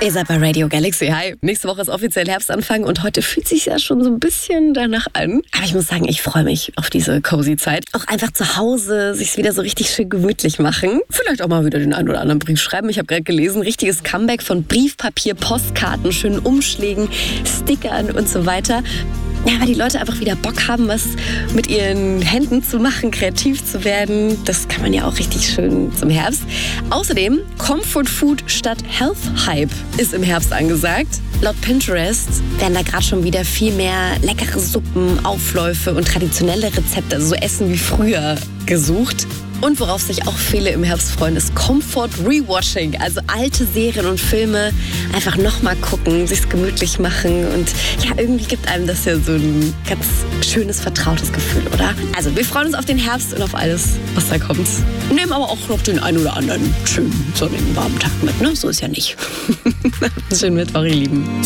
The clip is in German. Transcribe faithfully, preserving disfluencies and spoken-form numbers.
Ihr seid bei Radio Galaxy. Hi. Nächste Woche ist offiziell Herbstanfang und heute fühlt sich ja schon so ein bisschen danach an. Aber ich muss sagen, ich freue mich auf diese cozy Zeit. Auch einfach zu Hause sich wieder so richtig schön gemütlich machen. Vielleicht auch mal wieder den einen oder anderen Brief schreiben. Ich habe gerade gelesen, richtiges Comeback von Briefpapier, Postkarten, schönen Umschlägen, Stickern und so weiter. Ja, weil die Leute einfach wieder Bock haben, was mit ihren Händen zu machen, kreativ zu werden. Das kann man ja auch richtig schön zum Herbst. Außerdem, Comfort Food statt Health Hype ist im Herbst angesagt. Laut Pinterest werden da gerade schon wieder viel mehr leckere Suppen, Aufläufe und traditionelle Rezepte, also so Essen wie früher, gesucht. Und worauf sich auch viele im Herbst freuen, ist Comfort Rewatching. Also alte Serien und Filme einfach nochmal gucken, sich's gemütlich machen. Und ja, irgendwie gibt einem das ja so ein ganz schönes, vertrautes Gefühl, oder? Also wir freuen uns auf den Herbst und auf alles, was da kommt. Nehmen aber auch noch den einen oder anderen schönen, sonnigen, warmen Tag mit, ne? So ist ja nicht. Schönen Mittwoch, ihr Lieben.